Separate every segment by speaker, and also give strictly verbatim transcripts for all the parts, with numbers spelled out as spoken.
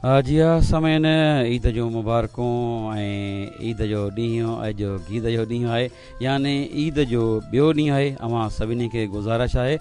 Speaker 1: जी हाँ समेन ईद जो मुबारकूं ऐं ईद जो ॾींहुं अॼु गीद जो ॾींहुं आहे यानी ईद जो ॿियो ॾींहुं आहे। अवां सभिनी खे गुज़ारिश आहे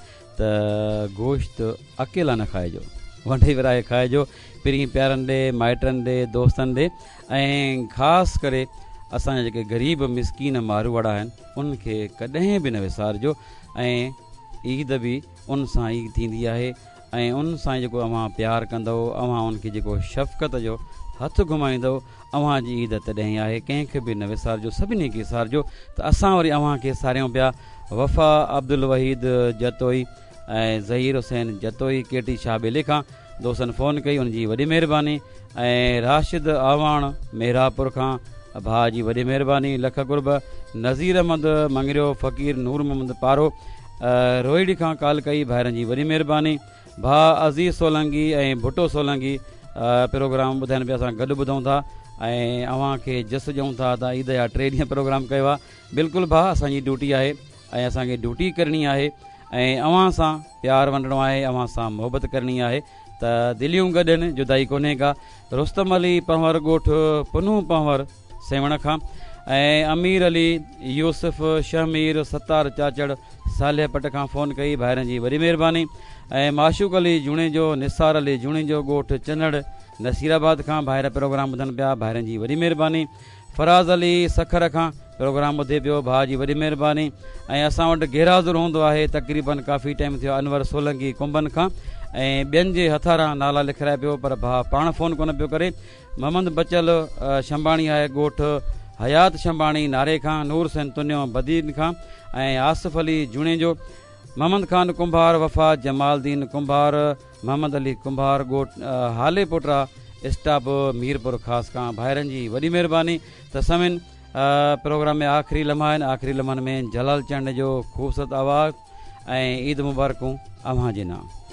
Speaker 1: त गोश्त अकेला न खाइजो, वंडे विराए खाइजो, पहिरीं प्यारनि ॾे, माइटनि ॾे, दोस्तनि ॾे ऐं ख़ासि करे असांजा जेके ग़रीब मिसकीन मारूवाड़ा आहिनि उनखे कॾहिं बि न विसारिजो। ऐं ईद बि उन सां ई थींदी आहे ऐं उन सां जेको अव्हां प्यारु कंदव, अव्हां उनखे जेको शफ़क़त जो हथु घुमाईंदव, अव्हां जी ईद तॾहिं ई आहे। कंहिंखे बि न विसारिजो, सभिनी खे सारिजो। त असां वरी अव्हां खे सारियूं पिया वफ़ा अब्दुल वहीद जतोई ऐं ज़हीर हुसैन जतोई केटी शाबेले खां दोस्तनि फ़ोन कई, उनजी वॾी महिरबानी। ऐं राशिद आवाण मेहरापुर खां भाउ जी वॾी महिरबानी, लख कुर्ब। नज़ीर अहमद मंगरियो, फ़क़ीर नूर मोहम्मद पारो रोहिड़ी खां कॉल कई, भाइरनि जी वॾी महिरबानी। भाउ अज़ीज़ सोलंगी ऐं भुटो सोलंगी प्रोग्राम ॿुधाइनि पिया, असां गॾु ॿुधूं था ऐं अव्हां खे जस ॾियूं था त ईद जा टे ॾींहं प्रोग्राम कयो आहे। बिल्कुलु भाउ, असांजी ड्यूटी आहे ऐं असांखे ड्यूटी करणी आहे ऐं अव्हां सां प्यारु वंडिणो आहे, अव्हां सां मोहबत करणी आहे। त दिलियूं गॾु आहिनि, जुदाई कोन्हे का। रुस्तम अली पंवर ॻोठ पुनू पंवर सेवण खां ऐं अमीर अली यूसुफ शहमीर सतार चाचड़ सालिह पट खां फ़ोन कई, भाइरनि जी वॾी महिरबानी। ऐं माशूक अली जूणे जो, निसार अली जूणे जो ॻोठ चनड़ नसीराबाद खां भाइर प्रोग्राम ॿुधनि पिया, भाइरनि जी वॾी महिरबानी। फराज़ अली सखर खां प्रोग्राम ॿुधे पियो, भाउ जी वॾी महिरबानी। ऐं असां वटि घेराज़ुर हूंदो आहे तक़रीबन काफ़ी टाइम थियो, अनवर सोलंकी कुंभन खां ऐं ॿियनि जे हथारां नाला लिखाए पियो पर भाउ पाण फ़ोन कोन पियो करे। मोहम्मद बचल शंबाणी आहे ॻोठ हयात शंबाणी नारे खां, नूर हुसैन तुन्यो बदीन खां ऐं आसिफ़ अली जूणे जो, मोहम्मद ख़ान कुंभार, वफ़ा जमालदीन कुंभार, मोहम्मद अली कुंभार ॻोठ हाले पोटरा स्टाफ मीरपुर ख़ासि खां, भाइरनि जी वॾी महिरबानी। त समिन प्रोग्राम में आख़िरी लम्हा आहिनि, आख़िरी लम्हनि में जलाल चंड जो ख़ूबसूरत आवाज़ ऐं ईद मुबारकूं अव्हां जे नाम।